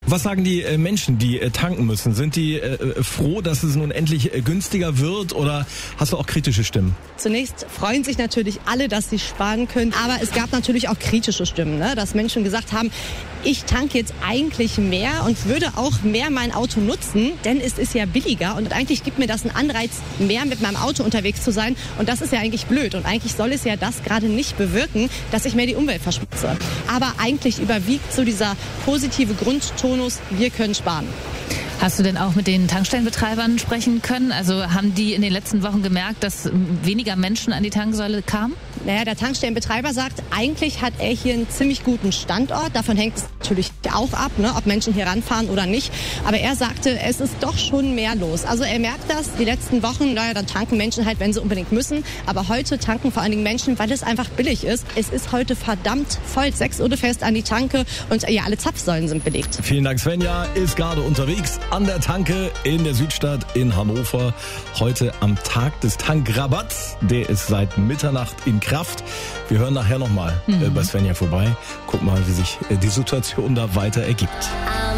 Was sagen die Menschen, die tanken müssen? Sind die froh, dass es nun endlich günstiger wird, oder hast du auch kritische Stimmen? Zunächst freuen sich natürlich alle, dass sie sparen können, aber es gab natürlich auch kritische Stimmen, ne? Dass Menschen gesagt haben, ich tanke jetzt eigentlich mehr und würde auch mehr mein Auto nutzen, denn es ist ja billiger und eigentlich gibt mir das einen Anreiz, mehr mit meinem Auto unterwegs zu sein, und das ist ja eigentlich blöd und eigentlich soll es ja das gerade nicht bewirken, dass ich mehr die Umwelt verschmutze. Aber eigentlich überwiegt so dieser positive Grundtonus, wir können sparen. Hast du denn auch mit den Tankstellenbetreibern sprechen können? Also haben die in den letzten Wochen gemerkt, dass weniger Menschen an die Tanksäule kamen? Naja, der Tankstellenbetreiber sagt, eigentlich hat er hier einen ziemlich guten Standort. Davon hängt es natürlich auch ab, ne, ob Menschen hier ranfahren oder nicht. Aber er sagte, es ist doch schon mehr los. Also er merkt das, die letzten Wochen, naja, dann tanken Menschen halt, wenn sie unbedingt müssen. Aber heute tanken vor allen Dingen Menschen, weil es einfach billig ist. Es ist heute verdammt voll. 6 Uhr fest an die Tanke und ja, alle Zapfsäulen sind belegt. Vielen Dank, Svenja ist gerade unterwegs an der Tanke in der Südstadt in Hannover. Heute am Tag des Tankrabatts. Der ist seit Mitternacht in Kraft. Wir hören nachher nochmal bei Svenja vorbei. Guck mal, wie sich die Situation da weiter ergibt.